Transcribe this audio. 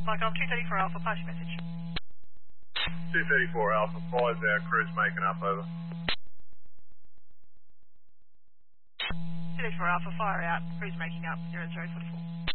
Like, I'm 234 Alpha, pass your message. 234 Alpha, flies our crew's making up, over. 234 Alpha, fire out, crew's making up, 0044.